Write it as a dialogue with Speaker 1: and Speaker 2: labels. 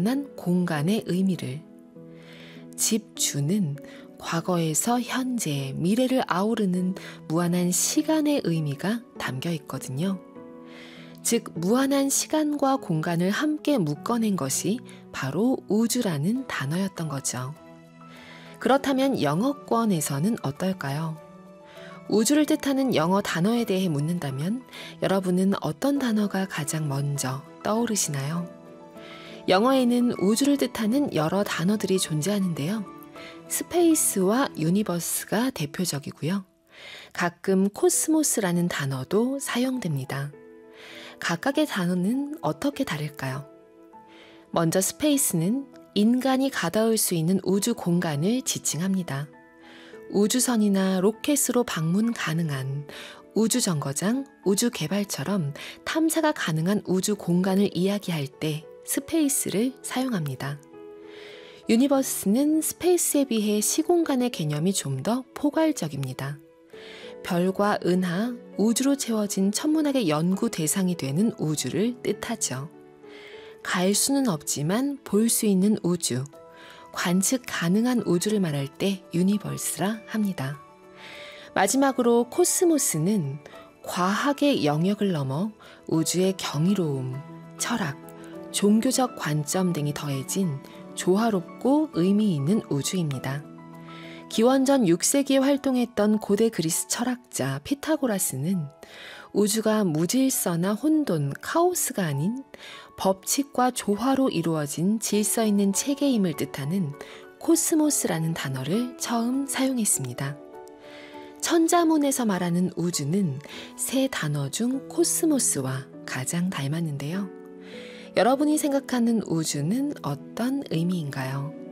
Speaker 1: 무한한 공간의 의미를, 집주는 과거에서 현재, 미래를 아우르는 무한한 시간의 의미가 담겨 있거든요. 즉, 무한한 시간과 공간을 함께 묶어낸 것이 바로 우주라는 단어였던 거죠. 그렇다면 영어권에서는 어떨까요? 우주를 뜻하는 영어 단어에 대해 묻는다면 여러분은 어떤 단어가 가장 먼저 떠오르시나요? 영어에는 우주를 뜻하는 여러 단어들이 존재하는데요. 스페이스와 유니버스가 대표적이고요. 가끔 코스모스라는 단어도 사용됩니다. 각각의 단어는 어떻게 다를까요? 먼저 스페이스는 인간이 가닿을 수 있는 우주 공간을 지칭합니다. 우주선이나 로켓으로 방문 가능한 우주정거장, 우주개발처럼 탐사가 가능한 우주 공간을 이야기할 때 스페이스를 사용합니다. 유니버스는 스페이스에 비해 시공간의 개념이 좀 더 포괄적입니다. 별과 은하, 우주로 채워진 천문학의 연구 대상이 되는 우주를 뜻하죠. 갈 수는 없지만 볼 수 있는 우주, 관측 가능한 우주를 말할 때 유니버스라 합니다. 마지막으로 코스모스는 과학의 영역을 넘어 우주의 경이로움, 철학, 종교적 관점 등이 더해진 조화롭고 의미 있는 우주입니다. 기원전 6세기에 활동했던 고대 그리스 철학자 피타고라스는 우주가 무질서나 혼돈, 카오스가 아닌 법칙과 조화로 이루어진 질서 있는 체계임을 뜻하는 코스모스라는 단어를 처음 사용했습니다. 천자문에서 말하는 우주는 세 단어 중 코스모스와 가장 닮았는데요. 여러분이 생각하는 우주는 어떤 의미인가요?